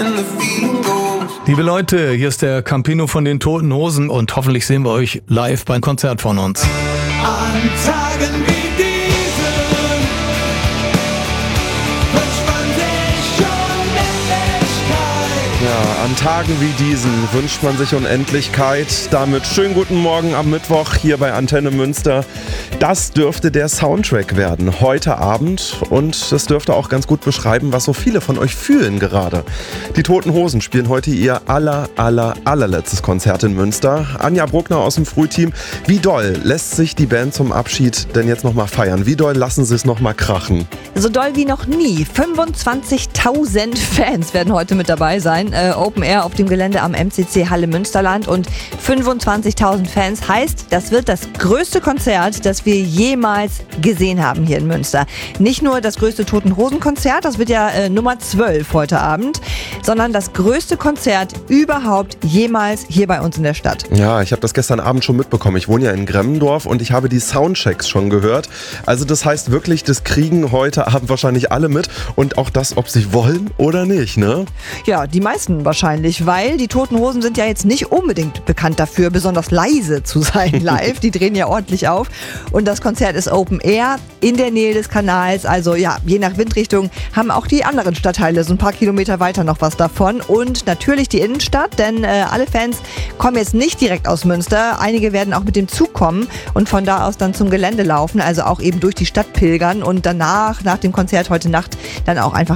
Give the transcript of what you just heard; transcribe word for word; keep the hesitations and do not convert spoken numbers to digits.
Liebe Leute, hier ist der Campino von den Toten Hosen und hoffentlich sehen wir euch live beim Konzert von uns. An Tagen wie diesen wünscht man sich Unendlichkeit. Ja, an Tagen wie diesen wünscht man sich Unendlichkeit. Damit schönen guten Morgen am Mittwoch hier bei Antenne Münster. Das dürfte der Soundtrack werden heute Abend und das dürfte auch ganz gut beschreiben, was so viele von euch fühlen gerade. Die Toten Hosen spielen heute ihr aller, aller, allerletztes Konzert in Münster. Anja Bruckner aus dem Frühteam. Wie doll lässt sich die Band zum Abschied denn jetzt nochmal feiern? Wie doll lassen sie es nochmal krachen? So doll wie noch nie. fünfundzwanzigtausend Fans werden heute mit dabei sein. Äh, Open Air auf dem Gelände am M C C Halle Münsterland. Und fünfundzwanzigtausend Fans heißt, das wird das größte Konzert, das wir jemals gesehen haben hier in Münster. Nicht nur das größte Toten-Hosen-Konzert, das wird ja äh, Nummer zwölf heute Abend, sondern das größte Konzert überhaupt jemals hier bei uns in der Stadt. Ja, ich habe das gestern Abend schon mitbekommen. Ich wohne ja in Gremmendorf und ich habe die Soundchecks schon gehört. Also das heißt wirklich, das kriegen heute Abend wahrscheinlich alle mit und auch das, ob sie wollen oder nicht, ne? Ja, die meisten wahrscheinlich, weil die Toten Hosen sind ja jetzt nicht unbedingt bekannt dafür, besonders leise zu sein live. Die drehen ja ordentlich auf. Und das Konzert ist Open Air in der Nähe des Kanals. Also ja, je nach Windrichtung haben auch die anderen Stadtteile so ein paar Kilometer weiter noch was davon. Und natürlich die Innenstadt, denn äh, alle Fans kommen jetzt nicht direkt aus Münster. Einige werden auch mit dem Zug kommen und von da aus dann zum Gelände laufen. Also auch eben durch die Stadt pilgern und danach, nach dem Konzert heute Nacht, dann auch einfach